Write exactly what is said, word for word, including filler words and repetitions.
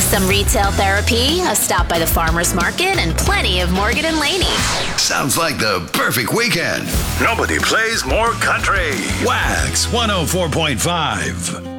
some retail therapy, a stop by the farmer's market, and plenty of Morgan and Laney. Sounds like the perfect weekend. Nobody plays more country. Wax one oh four point five.